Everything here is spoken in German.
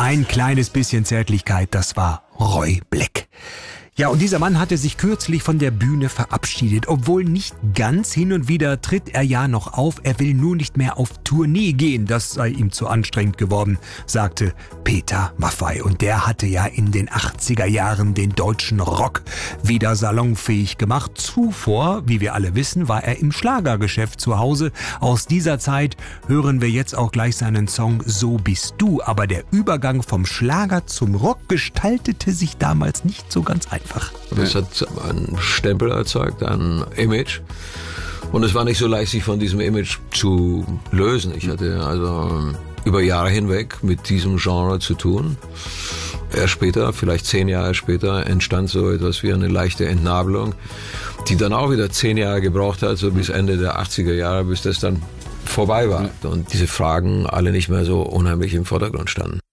Ein kleines bisschen Zärtlichkeit, das war Roy Black. Ja, und dieser Mann hatte sich kürzlich von der Bühne verabschiedet. Obwohl nicht ganz, hin und wieder tritt er ja noch auf. Er will nur nicht mehr auf Tournee gehen. Das sei ihm zu anstrengend geworden, sagte Peter Maffay. Und der hatte ja in den 80er Jahren den deutschen Rock wieder salonfähig gemacht. Zuvor, wie wir alle wissen, war er im Schlagergeschäft zu Hause. Aus dieser Zeit hören wir jetzt auch gleich seinen Song So bist du. Aber der Übergang vom Schlager zum Rock gestaltete sich damals nicht so ganz einfach. Das hat einen Stempel erzeugt, ein Image. Und es war nicht so leicht, sich von diesem Image zu lösen. Ich hatte also über Jahre hinweg mit diesem Genre zu tun. Erst später, vielleicht 10 Jahre später, entstand so etwas wie eine leichte Entnabelung, die dann auch wieder 10 Jahre gebraucht hat, so bis Ende der 80er Jahre, bis das dann vorbei war. Und diese Fragen alle nicht mehr so unheimlich im Vordergrund standen.